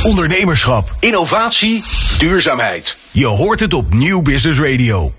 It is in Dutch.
ondernemerschap, innovatie, duurzaamheid. Je hoort het op Nieuw Business Radio.